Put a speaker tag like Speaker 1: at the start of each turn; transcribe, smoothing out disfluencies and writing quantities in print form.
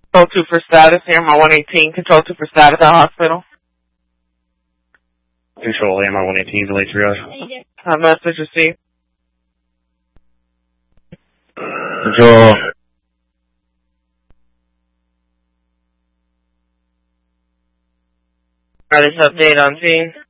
Speaker 1: Control 2 for status here, my 118. Control 2 for status at hospital.
Speaker 2: Control AMI 118, delay triage.
Speaker 1: Message received.
Speaker 2: Control.
Speaker 1: Status update on scene.